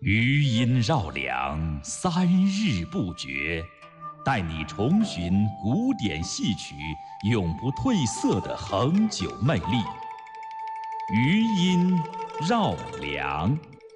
余音绕梁3日不绝，带你重寻古典戏曲永不褪色的恒久魅力。余音绕梁。